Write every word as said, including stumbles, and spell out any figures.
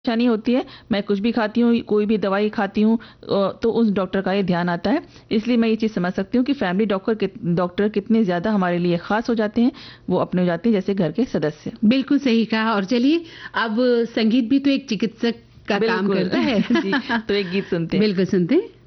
परेशानी होती है, मैं कुछ भी खाती हूँ, कोई भी दवाई खाती हूँ अ, तो उस डॉक्टर का ये ध्यान आता है। इसलिए मैं ये चीज़ समझ सकती हूँ कि फैमिली डॉक्टर कित डॉक्टर कितने ज़्यादा हमारे लिए ख़ास हो जाते हैं, वो अपने हो जाते हैं जैसे घर के सदस्य। बिल्कुल सही कहा। और चलिए, अब संगीत भी तो एक चिकित्सक का काम बिल्कुल। करता है। जी, तो एक गीत सुनते हैं। बिल्कुल सुनते हैं।